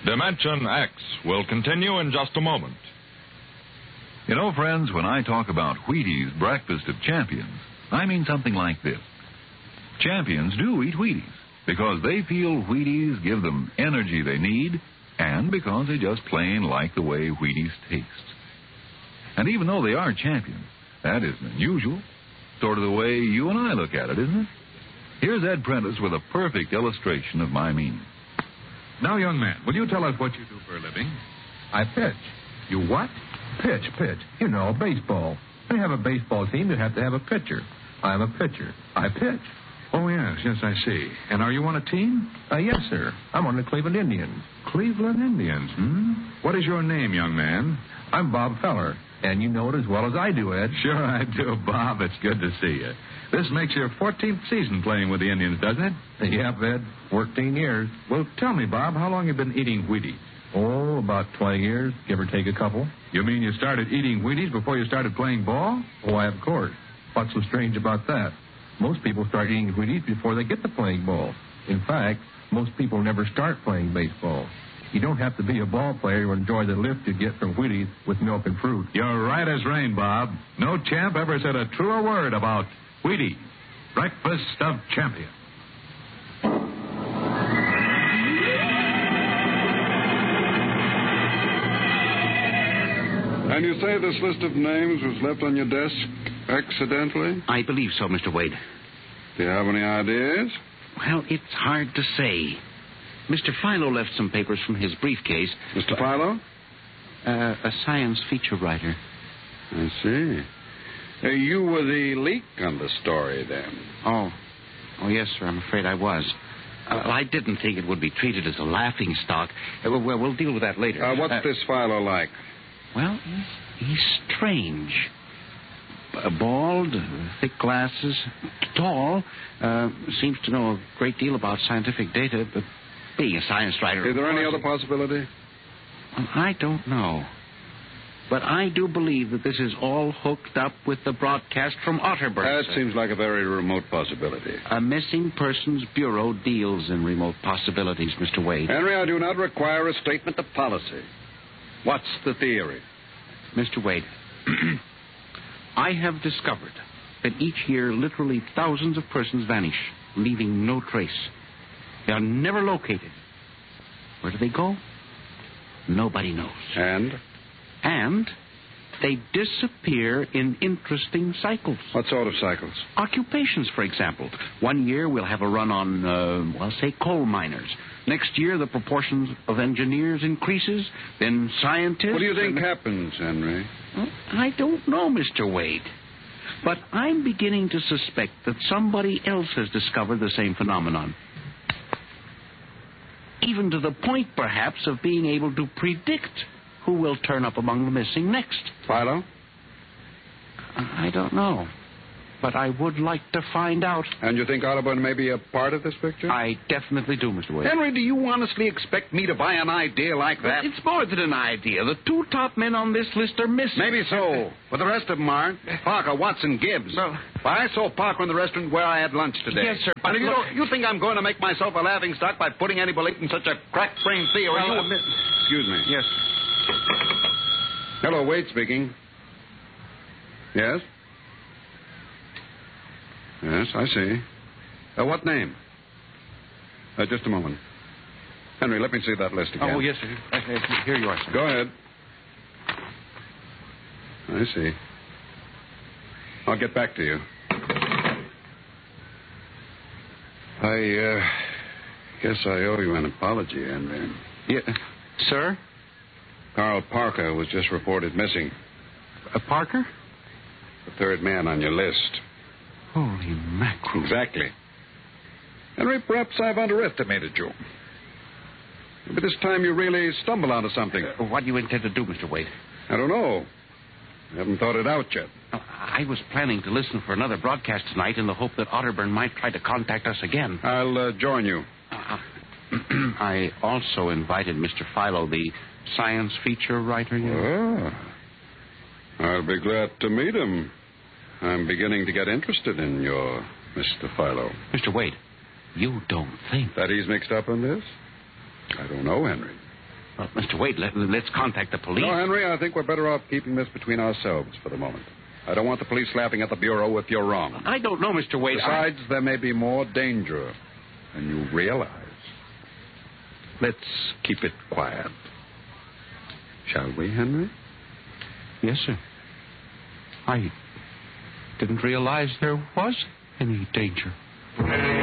Dimension X will continue in just a moment. You know, friends, when I talk about Wheaties Breakfast of Champions, I mean something like this. Champions do eat Wheaties because they feel Wheaties give them energy they need and because they just plain like the way Wheaties taste. And even though they are champions, that isn't unusual. Sort of the way you and I look at it, isn't it? Here's Ed Prentice with a perfect illustration of my meaning. Now, young man, will you tell us what you do for a living? I pitch. You what? Pitch. You know, baseball. When you have a baseball team, you have to have a pitcher. I'm a pitcher. I pitch. Oh, yes, I see. And are you on a team? Yes, sir. I'm on the Cleveland Indians. Cleveland Indians, What is your name, young man? I'm Bob Feller, and you know it as well as I do, Ed. Sure I do, Bob. It's good to see you. This makes your 14th season playing with the Indians, doesn't it? Yep, Ed. 14 years. Well, tell me, Bob, how long have you been eating Wheaties? Oh, about 20 years, give or take a couple. You mean you started eating Wheaties before you started playing ball? Why, of course. What's so strange about that? Most people start eating Wheaties before they get to playing ball. In fact, most people never start playing baseball. You don't have to be a ball player to enjoy the lift you get from Wheaties with milk and fruit. You're right as rain, Bob. No champ ever said a truer word about Wheaties, Breakfast of Champions. And you say this list of names was left on your desk accidentally? I believe so, Mr. Wade. Do you have any ideas? Well, it's hard to say. Mr. Philo left some papers from his briefcase. Mr. Philo? A science feature writer. I see. You were the leak on the story, then? Oh, yes, sir. I'm afraid I was. I didn't think it would be treated as a laughing stock. We'll deal with that later. What's this Philo like? Well, he's strange. Bald, thick glasses, tall, seems to know a great deal about scientific data, but being a science writer... Is there any other possibility? I don't know. But I do believe that this is all hooked up with the broadcast from Otterburn. That seems like a very remote possibility. A missing persons bureau deals in remote possibilities, Mr. Wade. Henry, I do not require a statement of policy. What's the theory? Mr. Wade, I have discovered that each year literally thousands of persons vanish, leaving no trace. They are never located. Where do they go? Nobody knows. And they disappear in interesting cycles. What sort of cycles? Occupations, for example. One year we'll have a run on, say, coal miners. Next year the proportions of engineers increases, then scientists... What do you think happens, Henry? Well, I don't know, Mr. Wade. But I'm beginning to suspect that somebody else has discovered the same phenomenon. Even to the point, perhaps, of being able to predict who will turn up among the missing next. Philo? I don't know. But I would like to find out. And you think Otterburn may be a part of this picture? I definitely do, Mr. Wade. Henry, do you honestly expect me to buy an idea like that? Well, it's more than an idea. The two top men on this list are missing. Maybe so. But the rest of them aren't. Parker, Watson, Gibbs. Well, I saw Parker in the restaurant where I had lunch today. Yes, sir. But you think I'm going to make myself a laughingstock by putting any belief in such a crack-brained theory? Well, Excuse me. Yes. Hello, Wade speaking. Yes? Yes, I see. What name? Just a moment. Henry, let me see that list again. Oh, yes, sir. Here you are, sir. Go ahead. I see. I'll get back to you. I guess I owe you an apology, Henry. Yeah. Sir? Carl Parker was just reported missing. Parker? The third man on your list. Holy mackerel. Exactly. Henry, perhaps I've underestimated you. Maybe this time you really stumble onto something. What do you intend to do, Mr. Wade? I don't know. I haven't thought it out yet. I was planning to listen for another broadcast tonight in the hope that Otterburn might try to contact us again. I'll join you. I also invited Mr. Philo, the science feature writer. I'll be glad to meet him. I'm beginning to get interested in your Mr. Philo. Mr. Wade, you don't think... That he's mixed up in this? I don't know, Henry. Mr. Wade, let's contact the police. No, Henry, I think we're better off keeping this between ourselves for the moment. I don't want the police laughing at the Bureau if you're wrong. I don't know, Mr. Wade. Besides, there may be more danger than you realize. Let's keep it quiet. Shall we, Henry? Yes, sir. I didn't realize there was any danger.